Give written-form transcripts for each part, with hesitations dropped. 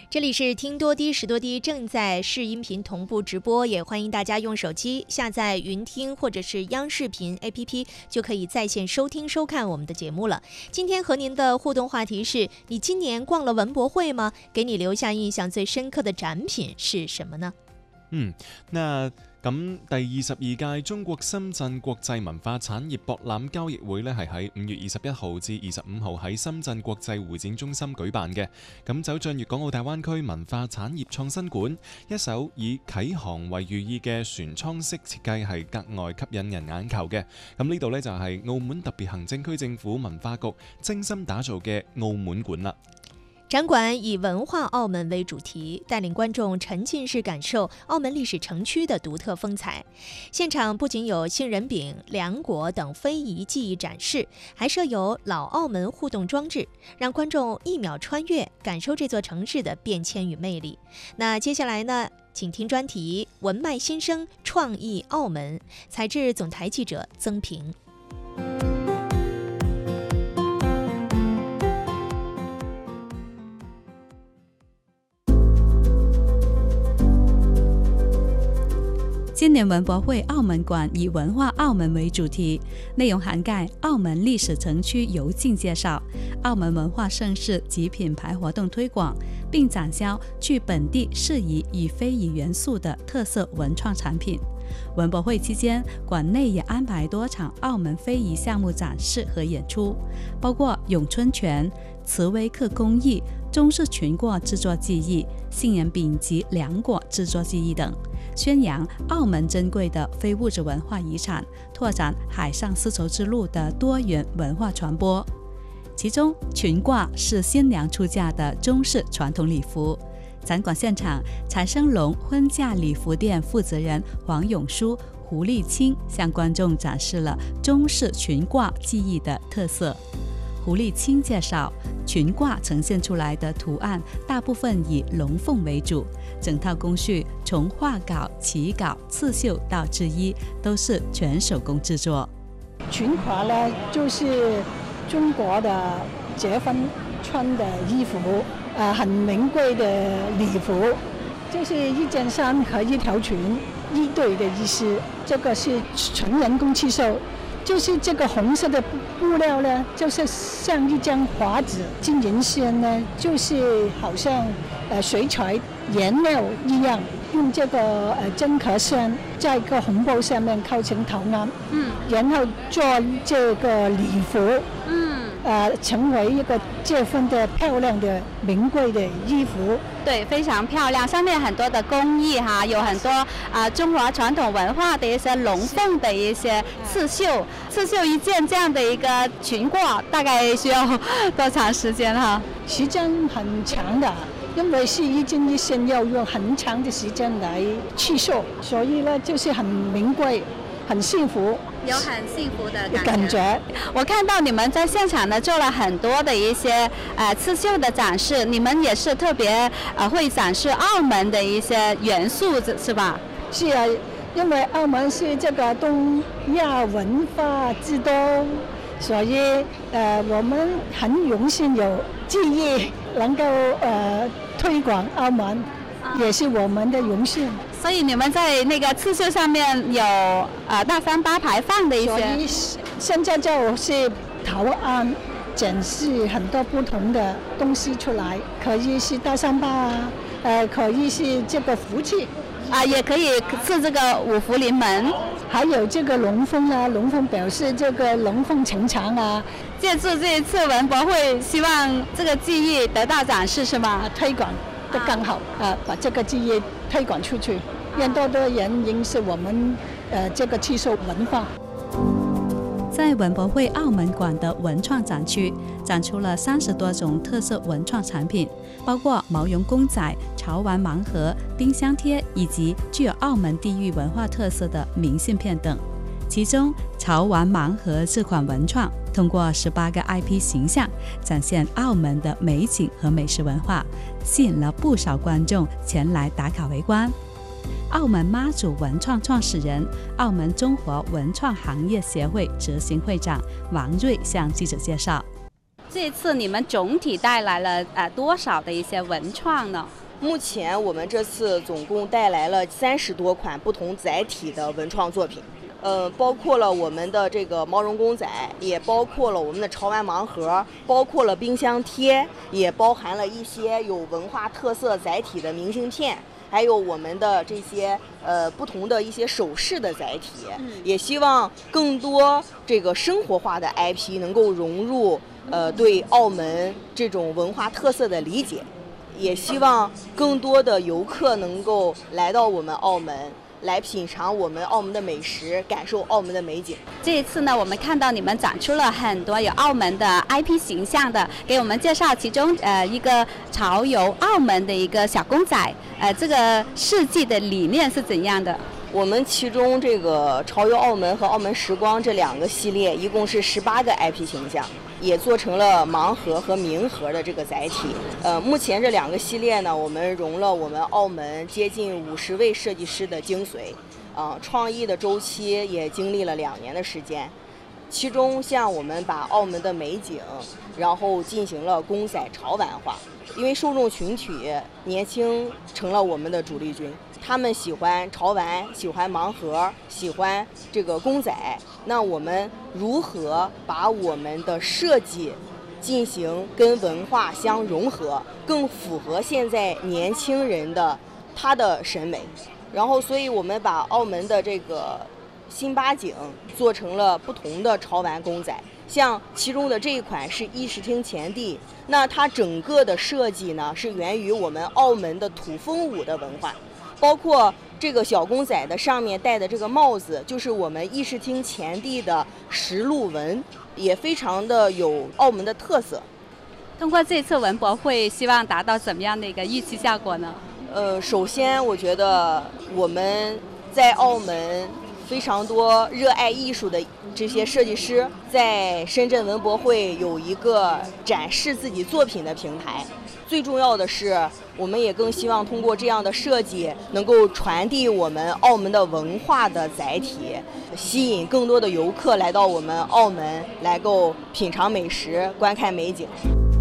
这里是听多滴10多滴，正在视音频同步直播，也欢迎大家用手机下载云听或者是央视频 APP， 就可以在线收听收看我们的节目了。今天和您的互动话题是：你今年逛了文博會嗎？給你留下印象最深刻的展品是什麼呢？ 咁第22屆中國深圳國際文化產業博覽交易會呢，係喺5月21號至25號喺深圳國際會展中心舉辦嘅。咁走進粵港澳大灣區文化產業創新館，一艘以啓航為寓意嘅船艙式設計係格外吸引人眼球嘅。咁呢度呢，就係澳門特別行政區政府文化局精心打造嘅澳門館啦。 展館以文化澳門為主題，帶領觀眾沉浸式感受澳門歷史城區的獨特風采。現場不僅有杏仁餅、涼果等非遺技藝展示，還設有老澳門互動裝置，讓觀眾一秒穿越，感受這座城市的變遷與魅力。那接下來呢，請聽專題文脈新生創意澳門，採製總台記者曾平。 今年文博會澳門館以文化澳門為主題，內容涵蓋澳門歷史城區遊徑介紹、澳門文化盛事及品牌活動推廣，並展銷具本地適宜與非遺元素的特色文創產品。文博會期間，館內也安排多場澳門非遺項目展示和演出，包括詠春拳、瓷微克工藝、中式裙褂製作技藝、杏仁餅及涼果製作技藝等，宣揚澳門珍貴的非物質文化遺產，拓展海上絲綢之路的多元文化傳播。其中，裙褂是新娘出嫁的中式傳統禮服。展館現場，彩生龍婚嫁禮服店負責人黃永書、胡立清向觀眾展示了中式裙褂技藝的特色。胡立清介紹，裙褂呈現出來的圖案大部分以龍鳳為主，整套工序從畫稿、起稿、刺繡到製衣都是全手工製作。 裙褂呢，就是中國的結婚穿的衣服，很名貴的禮服，就是一件衫和一條裙一對的意思。這個是純人工刺繡，就是這個紅色的布料呢，就是像一張畫紙，金銀線呢，就是好像水彩顏料一樣，用這個真殼線在一個紅布上面刻成圖案，然後做這個禮服，成為一個結婚的漂亮的名貴的衣服。 對，非常漂亮，上面很多的工藝哈，有很多中華傳統文化的一些龍鳳的一些刺繡。刺繡一件這樣的一個裙褂，大概需要多長時間哈？ 時間很長的，因為是一件一線要用很長的時間來刺繡，所以呢就是很名貴，很幸福。 有很幸福的感覺。 我看到你們在現場呢做了很多的一些刺繡的展示，你們也是特別會展示澳門的一些元素，是吧？ 是啊，因為澳門是這個東亞文化之都，所以我們很榮幸有機會能夠推廣澳門，也是我們的榮幸。 所以你們在那個刺繡上面有大三巴牌坊的一些， 所以現在就是圖案展示很多不同的東西出來，可以是大三巴啊，可以是這個福氣啊，也可以是這個五福臨門， 還有這個龍鳳啊，龍鳳表示這個龍鳳呈祥啊。 借助這一次文博會，希望這個技藝得到展示，是嗎？ 推廣得更好把這個技藝推廣出去，讓多多人認識我們這個刺繡文化。 在文博會澳門館的文創展區，展出了30多種特色文創產品，包括毛絨公仔、潮玩盲盒、冰箱貼以及具有澳門地域文化特色的明信片等。其中，潮玩盲盒這款文創通過18個 IP 形象，展現澳門的美景和美食文化，吸引了不少觀眾前來打卡圍觀。澳門媽祖文創創始人、澳門中華文創行業協會執行會長王瑞向記者介紹： 这次你们总体带来了多少的一些文创呢？ 目前我们这次总共带来了30多款不同载体的文创作品，包括了我们的这个毛绒公仔，也包括了我们的潮玩盲盒，包括了冰箱贴，也包含了一些有文化特色载体的明信片，还有我们的这些不同的一些首饰的载体，也希望更多这个生活化的 IP 能够融入对澳门这种文化特色的理解，也希望更多的游客能够来到我们澳门，来品尝我们澳门的美食，感受澳门的美景。 这一次呢，我们看到你们展出了很多有澳门的 IP 形象的，给我们介绍其中一个潮游澳门的一个小公仔，这个设计的理念是怎样的？ 我们其中这个潮游澳门和澳门时光这2个系列，一共是18个 IP 形象，也做成了盲盒和明盒的这个载体。目前这2个系列呢，我们融了我们澳门接近50位设计师的精髓，创意的周期也经历了2年的时间。其中像我们把澳门的美景，然后进行了公仔潮玩化，因为受众群体年轻成了我们的主力军。他们喜欢潮玩，喜欢盲盒，喜欢这个公仔，那我们如何把我们的设计进行跟文化相融合，更符合现在年轻人的他的审美？然后所以我们把澳门的这个新八景做成了不同的潮玩公仔，像其中的这一款是议事厅前地，那它整个的设计呢是源于我们澳门的土风舞的文化，包括这个小公仔的上面戴的这个帽子，就是我们议事厅前地的石鹿纹，也非常的有澳门的特色。 通过这次文博会，希望达到怎么样的一个预期效果呢？ 首先我觉得我们在澳门非常多热爱艺术的这些设计师，在深圳文博会有一个展示自己作品的平台。最重要的是，我们也更希望通过这样的设计，能够传递我们澳门的文化的载体，吸引更多的游客来到我们澳门，来够品尝美食，观看美景。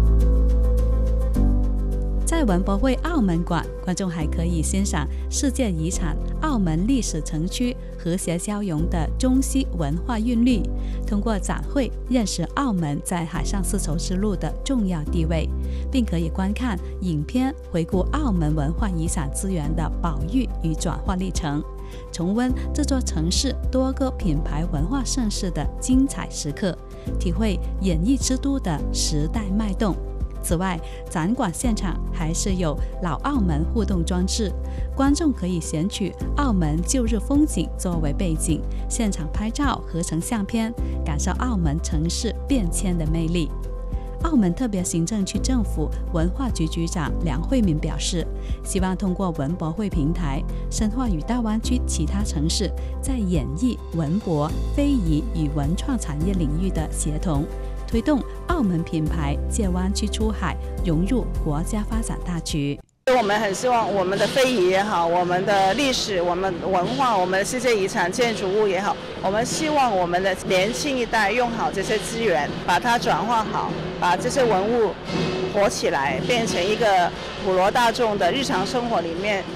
在文博会澳门馆，观众还可以欣赏世界遗产澳门历史城区和谐交融的中西文化韵律，通过展会认识澳门在海上丝绸之路的重要地位，并可以观看影片回顾澳门文化遗产资源的保育与转化历程，重温这座城市多个品牌文化盛事的精彩时刻，体会演艺之都的时代脉动。此外，展馆现场还是有老澳门互动装置，观众可以选取澳门旧日风景作为背景，现场拍照合成相片，感受澳门城市变迁的魅力。澳门特别行政区政府文化局局长梁慧敏表示，希望通过文博会平台，深化与大湾区其他城市在演艺、文博、非遗与文创产业领域的协同，推动澳门品牌借湾区出海，融入国家发展大局。 我们很希望我们的非遗也好，我们的历史、我们文化、我们的世界遗产建筑物也好，我们希望我们的年轻一代用好这些资源，把它转化好，把这些文物活起来，变成一个普罗大众的日常生活里面